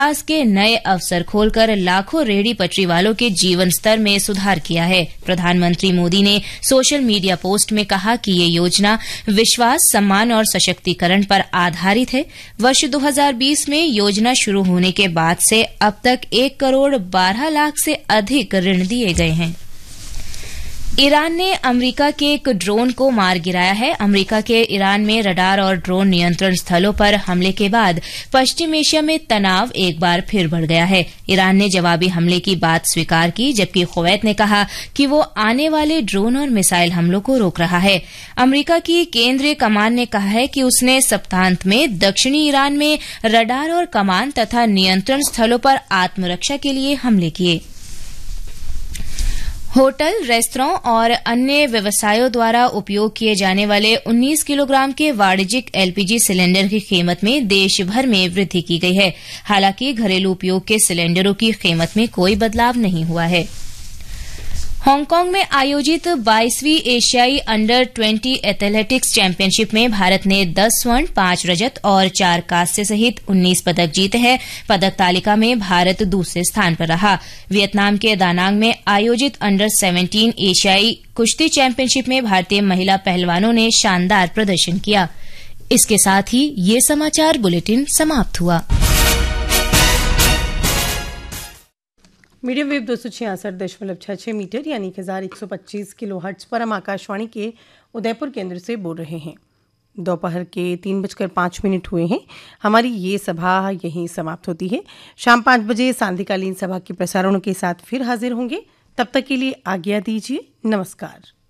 विकास के नए अवसर खोलकर लाखों रेहड़ी पटरी वालों के जीवन स्तर में सुधार किया है। प्रधानमंत्री मोदी ने सोशल मीडिया पोस्ट में कहा कि ये योजना विश्वास, सम्मान और सशक्तिकरण पर आधारित है। वर्ष 2020 में योजना शुरू होने के बाद से अब तक 1 करोड़ 12 लाख से अधिक ऋण दिए गए हैं। ईरान ने अमेरिका के एक ड्रोन को मार गिराया है। अमेरिका के ईरान में रडार और ड्रोन नियंत्रण स्थलों पर हमले के बाद पश्चिम एशिया में तनाव एक बार फिर बढ़ गया है। ईरान ने जवाबी हमले की बात स्वीकार की, जबकि कुवैत ने कहा कि वो आने वाले ड्रोन और मिसाइल हमलों को रोक रहा है। अमेरिका की केंद्रीय कमान ने कहा है कि उसने सप्ताहांत में दक्षिणी ईरान में रडार और कमान तथा नियंत्रण स्थलों पर आत्मरक्षा के लिए हमले किए। होटल, रेस्तरां और अन्य व्यवसायों द्वारा उपयोग किए जाने वाले 19 किलोग्राम के वाणिज्यिक एलपीजी सिलेंडर की कीमत में देश भर में वृद्धि की गई है। हालांकि घरेलू उपयोग के सिलेंडरों की कीमत में कोई बदलाव नहीं हुआ है। हांगकांग में आयोजित 22वीं एशियाई अंडर 20 एथलेटिक्स चैंपियनशिप में भारत ने 10 स्वर्ण, 5 रजत और 4 कांस्य सहित 19 पदक जीते हैं। पदक तालिका में भारत दूसरे स्थान पर रहा। वियतनाम के दानांग में आयोजित अंडर 17 एशियाई कुश्ती चैंपियनशिप में भारतीय महिला पहलवानों ने शानदार प्रदर्शन किया। इसके साथ ही ये समाचार बुलेटिन समाप्त हुआ। मीडियम वेव 266.66 मीटर यानी 1125 किलोहर्ट्ज पर हम आकाशवाणी के उदयपुर केंद्र से बोल रहे हैं। दोपहर के 3:05 हुए हैं। हमारी ये सभा यहीं समाप्त होती है। शाम 5 बजे सांध्यकालीन सभा के प्रसारणों के साथ फिर हाजिर होंगे। तब तक के लिए आज्ञा दीजिए। नमस्कार।